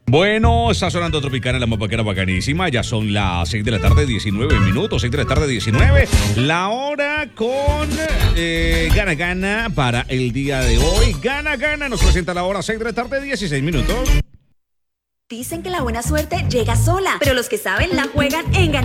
Bueno, está sonando Tropicana, la mapaquera bacanísima. Ya son las 6 de la tarde, 19 minutos. 6 de la tarde, 19. La hora con Gana Gana para el día de hoy. Gana Gana nos presenta la hora 6 de la tarde, 16 minutos. Dicen que la buena suerte llega sola, pero los que saben la juegan en Gana.